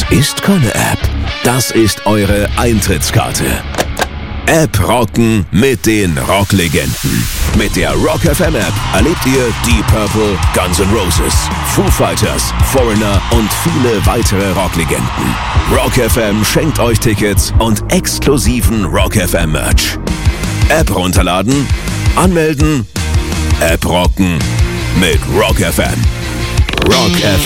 ist keine App. Das ist eure Eintrittskarte. App rocken mit den Rocklegenden. Mit der Rock FM App erlebt ihr Deep Purple, Guns N' Roses, Foo Fighters, Foreigner und viele weitere Rocklegenden. Rock FM schenkt euch Tickets und exklusiven Rock FM Merch. App runterladen, anmelden, App rocken mit Rock FM. Rock FM.